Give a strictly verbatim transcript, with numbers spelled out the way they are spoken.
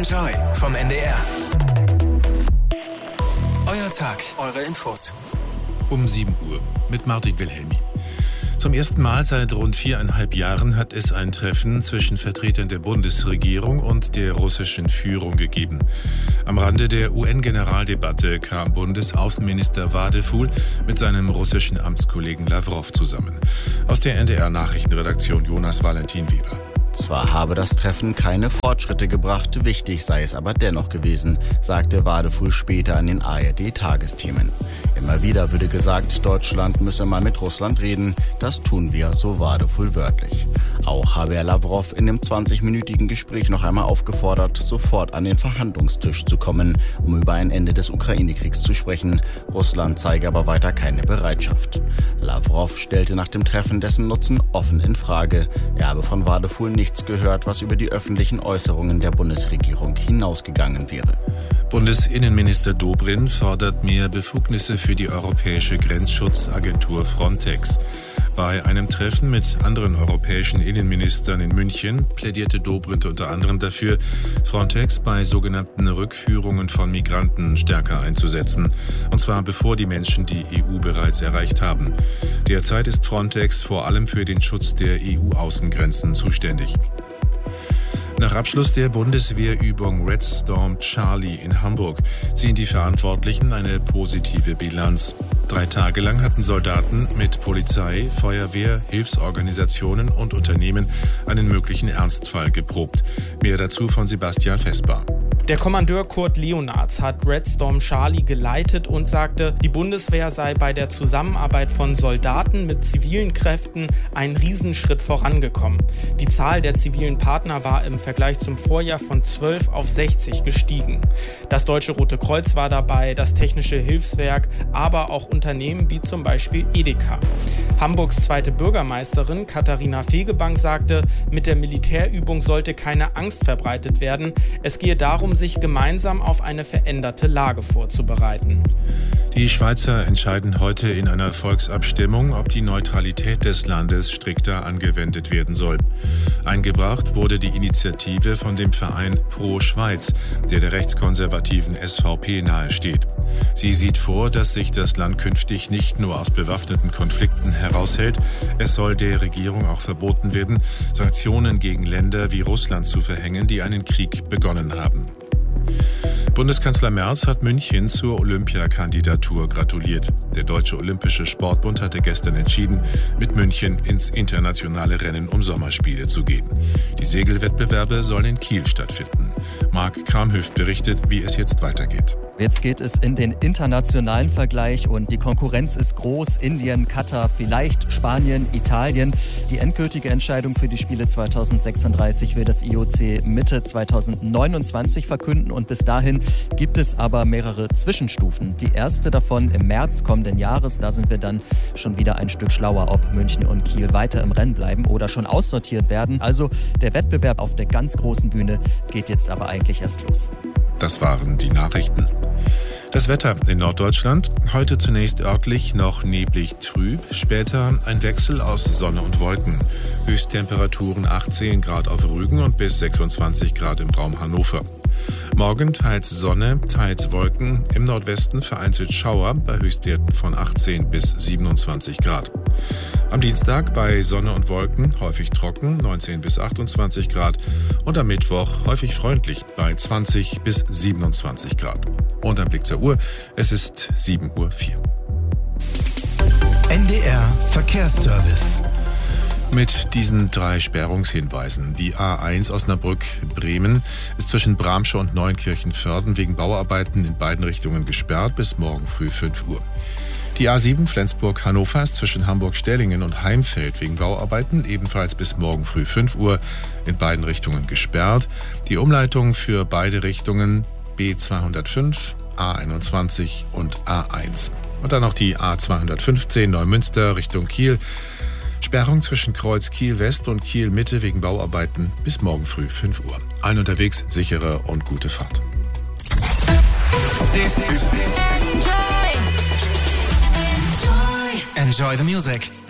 Enjoy vom N D R. Euer Tag, eure Infos. Um sieben Uhr mit Martin Wilhelmi. Zum ersten Mal seit rund viereinhalb Jahren hat es ein Treffen zwischen Vertretern der Bundesregierung und der russischen Führung gegeben. Am Rande der U N-Generaldebatte kam Bundesaußenminister Wadefuhl mit seinem russischen Amtskollegen Lawrow zusammen. Aus der N D R-Nachrichtenredaktion Jonas Valentin Weber. Zwar habe das Treffen keine Fortschritte gebracht, wichtig sei es aber dennoch gewesen, sagte Wadefuhl später an den A R D-Tagesthemen. Immer wieder würde gesagt, Deutschland müsse mal mit Russland reden. Das tun wir, so Wadefuhl wörtlich. Auch habe er Lawrow in dem zwanzigminütigen Gespräch noch einmal aufgefordert, sofort an den Verhandlungstisch zu kommen, um über ein Ende des Ukraine-Kriegs zu sprechen. Russland zeige aber weiter keine Bereitschaft. Lawrow stellte nach dem Treffen dessen Nutzen offen in Frage. Er habe von Wadefuhl nichts gehört, was über die öffentlichen Äußerungen der Bundesregierung hinausgegangen wäre. Bundesinnenminister Dobrindt fordert mehr Befugnisse für die europäische Grenzschutzagentur Frontex. Bei einem Treffen mit anderen europäischen Innenministern in München plädierte Dobrindt unter anderem dafür, Frontex bei sogenannten Rückführungen von Migranten stärker einzusetzen. Und zwar bevor die Menschen die E U bereits erreicht haben. Derzeit ist Frontex vor allem für den Schutz der E U-Außengrenzen zuständig. Nach Abschluss der Bundeswehrübung Red Storm Charlie in Hamburg ziehen die Verantwortlichen eine positive Bilanz. Drei Tage lang hatten Soldaten mit Polizei, Feuerwehr, Hilfsorganisationen und Unternehmen einen möglichen Ernstfall geprobt. Mehr dazu von Sebastian Vesper. Der Kommandeur Kurt Leonards hat Red Storm Charlie geleitet und sagte, die Bundeswehr sei bei der Zusammenarbeit von Soldaten mit zivilen Kräften einen Riesenschritt vorangekommen. Die Zahl der zivilen Partner war im Vergleich zum Vorjahr von zwölf auf sechzig gestiegen. Das Deutsche Rote Kreuz war dabei, das Technische Hilfswerk, aber auch Unternehmen wie zum Beispiel Edeka. Hamburgs zweite Bürgermeisterin Katharina Fegebank sagte, mit der Militärübung sollte keine Angst verbreitet werden. Es gehe darum, sich gemeinsam auf eine veränderte Lage vorzubereiten. Die Schweizer entscheiden heute in einer Volksabstimmung, ob die Neutralität des Landes strikter angewendet werden soll. Eingebracht wurde die Initiative von dem Verein Pro Schweiz, der der rechtskonservativen S V P nahesteht. Sie sieht vor, dass sich das Land künftig nicht nur aus bewaffneten Konflikten heraushält, es soll der Regierung auch verboten werden, Sanktionen gegen Länder wie Russland zu verhängen, die einen Krieg begonnen haben. Bundeskanzler Merz hat München zur Olympiakandidatur gratuliert. Der Deutsche Olympische Sportbund hatte gestern entschieden, mit München ins internationale Rennen um Sommerspiele zu gehen. Die Segelwettbewerbe sollen in Kiel stattfinden. Marc Kramhöft berichtet, wie es jetzt weitergeht. Jetzt geht es in den internationalen Vergleich und die Konkurrenz ist groß. Indien, Katar, vielleicht Spanien, Italien. Die endgültige Entscheidung für die Spiele zweitausendsechsunddreißig will das I O C Mitte zweitausendneunundzwanzig verkünden und bis dahin gibt es aber mehrere Zwischenstufen. Die erste davon im März kommenden Jahres. Da sind wir dann schon wieder ein Stück schlauer, ob München und Kiel weiter im Rennen bleiben oder schon aussortiert werden. Also der Wettbewerb auf der ganz großen Bühne geht jetzt aber eigentlich erst los. Das waren die Nachrichten. Das Wetter in Norddeutschland. Heute zunächst örtlich noch neblig trüb, später ein Wechsel aus Sonne und Wolken. Höchsttemperaturen achtzehn Grad auf Rügen und bis sechsundzwanzig Grad im Raum Hannover. Morgen teils Sonne, teils Wolken, im Nordwesten vereinzelt Schauer bei Höchstwerten von achtzehn bis siebenundzwanzig Grad. Am Dienstag bei Sonne und Wolken häufig trocken, neunzehn bis achtundzwanzig Grad und am Mittwoch häufig freundlich bei zwanzig bis siebenundzwanzig Grad. Und ein Blick zur Uhr, es ist sieben Uhr vier. N D R Verkehrsservice. Mit diesen drei Sperrungshinweisen. Die A eins Osnabrück-Bremen ist zwischen Bramsche und Neunkirchen-Vörden wegen Bauarbeiten in beiden Richtungen gesperrt bis morgen früh fünf Uhr. Die A sieben Flensburg-Hannover ist zwischen Hamburg-Stellingen und Heimfeld wegen Bauarbeiten ebenfalls bis morgen früh fünf Uhr in beiden Richtungen gesperrt. Die Umleitung für beide Richtungen B zweihundertfünf, A einundzwanzig und A eins. Und dann noch die A zweihundertfünfzehn Neumünster Richtung Kiel. Sperrung zwischen Kreuz Kiel-West und Kiel-Mitte wegen Bauarbeiten bis morgen früh fünf Uhr. Allen unterwegs sichere und gute Fahrt. This is Enjoy. Enjoy. Enjoy the music.